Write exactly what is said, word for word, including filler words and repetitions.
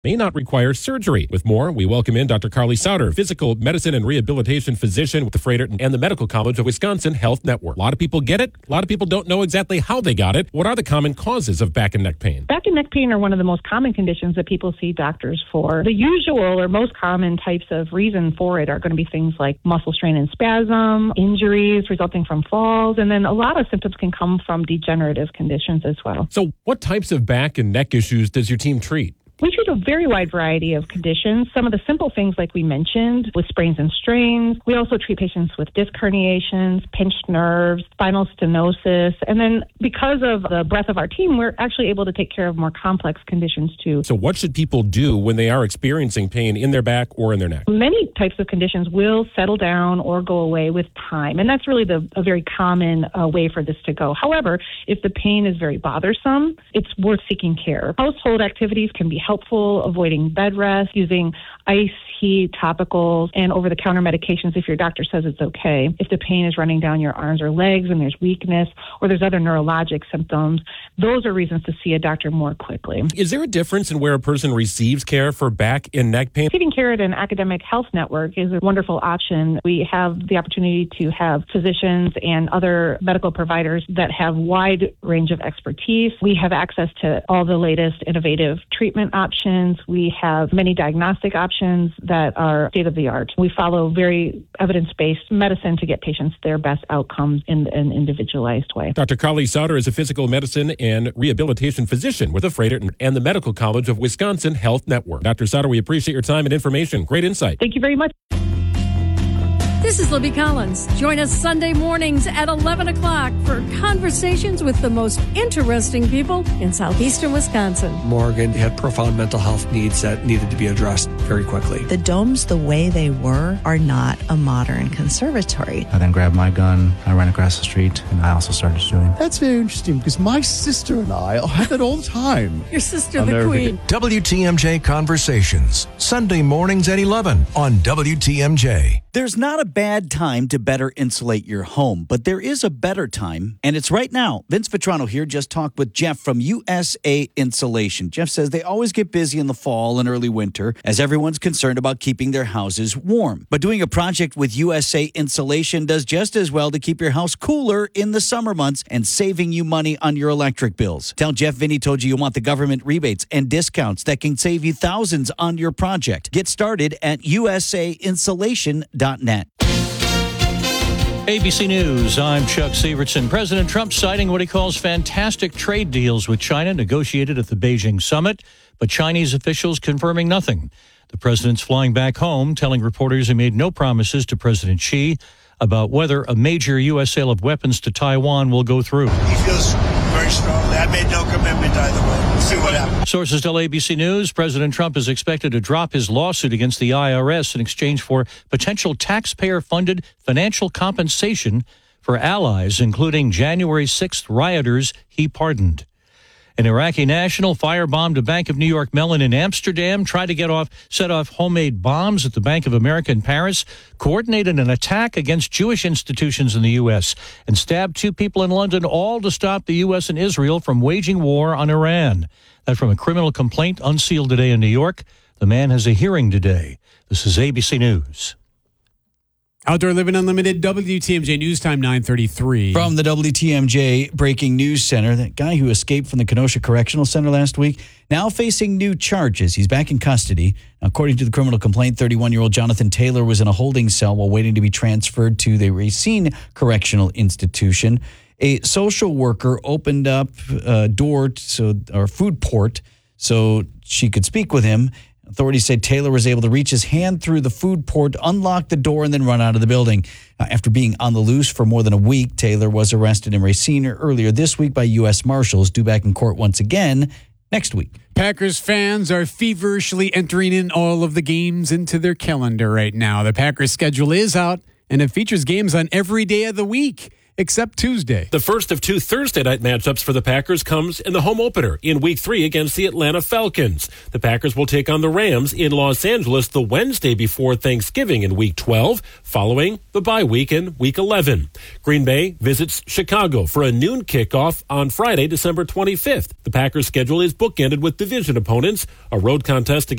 may not require surgery. With more, we welcome in Doctor Carly Sauter, physical medicine and rehabilitation physician with the Frederick and the Medical College of Wisconsin Health Network. A lot of people get it. A lot of people don't know exactly how they got it. What are the common causes of back and neck pain? Back and neck pain are one of the most common conditions that people see doctors for. The usual or most common types of reason for it are going to be things like muscle strain and spasm, injuries resulting from falls, and then a lot of symptoms can come from degenerative conditions as well. So what types of back and neck issues does your team treat? We treat a very wide variety of conditions. Some of the simple things like we mentioned with sprains and strains. We also treat patients with disc herniations, pinched nerves, spinal stenosis. And then because of the breadth of our team, we're actually able to take care of more complex conditions too. So what should people do when they are experiencing pain in their back or in their neck? Many types of conditions will settle down or go away with time. And that's really the, a very common uh, way for this to go. However, if the pain is very bothersome, it's worth seeking care. Household activities can be helpful. helpful, avoiding bed rest, using ice, heat, topicals, and over-the-counter medications if your doctor says it's okay. If the pain is running down your arms or legs and there's weakness or there's other neurologic symptoms, those are reasons to see a doctor more quickly. Is there a difference in where a person receives care for back and neck pain? Receiving care at an academic health network is a wonderful option. We have the opportunity to have physicians and other medical providers that have wide range of expertise. We have access to all the latest innovative treatment options. We have many diagnostic options that are state-of-the-art. We follow very evidence-based medicine to get patients their best outcomes in an individualized way. Doctor Carly Sauter is a physical medicine and rehabilitation physician with the Frederick and the Medical College of Wisconsin Health Network. Doctor Sauter, we appreciate your time and information. Great insight. Thank you very much. This is Libby Collins. Join us Sunday mornings at eleven o'clock for conversations with the most interesting people in southeastern Wisconsin. Morgan had profound mental health needs that needed to be addressed very quickly. The domes, the way they were, are not a modern conservatory. I then grabbed my gun, I ran across the street, and I also started shooting. That's very interesting because my sister and I have that all the time. Your sister, the queen. W T M J Conversations, Sunday mornings at eleven on W T M J. There's not a bad time to better insulate your home, but there is a better time, and it's right now. Vince Vitrano here just talked with Jeff from U S A Insulation. Jeff says they always get busy in the fall and early winter as everyone's concerned about keeping their houses warm. But doing a project with U S A Insulation does just as well to keep your house cooler in the summer months and saving you money on your electric bills. Tell Jeff Vinny told you you want the government rebates and discounts that can save you thousands on your project. Get started at U S A insulation dot net. A B C News, I'm Chuck Severson. President Trump citing what he calls fantastic trade deals with China negotiated at the Beijing summit, but Chinese officials confirming nothing. The president's flying back home, telling reporters he made no promises to President Xi about whether a major U S sale of weapons to Taiwan will go through. He feels very strongly. I made no commitment either way. We'll see what happens. Sources tell A B C News President Trump is expected to drop his lawsuit against the I R S in exchange for potential taxpayer-funded financial compensation for allies, including January sixth rioters he pardoned. An Iraqi national firebombed a Bank of New York Mellon in Amsterdam, tried to get off, set off homemade bombs at the Bank of America in Paris, coordinated an attack against Jewish institutions in the U S, and stabbed two people in London, all to stop the U S and Israel from waging war on Iran. That from a criminal complaint unsealed today in New York. The man has a hearing today. This is A B C News. Outdoor Living Unlimited, W T M J News Time, nine thirty-three. From the W T M J Breaking News Center, that guy who escaped from the Kenosha Correctional Center last week, now facing new charges. He's back in custody. According to the criminal complaint, thirty-one-year-old Jonathan Taylor was in a holding cell while waiting to be transferred to the Racine Correctional Institution. A social worker opened up a door, so, or food port, so she could speak with him. Authorities said Taylor was able to reach his hand through the food port, unlock the door, and then run out of the building. Uh, after being on the loose for more than a week, Taylor was arrested in Racine earlier this week by U S Marshals, due back in court once again next week. Packers fans are feverishly entering in all of the games into their calendar right now. The Packers schedule is out, and it features games on every day of the week, except Tuesday. The first of two Thursday night matchups for the Packers comes in the home opener in week three against the Atlanta Falcons. The Packers will take on the Rams in Los Angeles the Wednesday before Thanksgiving in week twelve, following the bye week in week eleven. Green Bay visits Chicago for a noon kickoff on Friday, December twenty-fifth. The Packers schedule is bookended with division opponents, a road contest against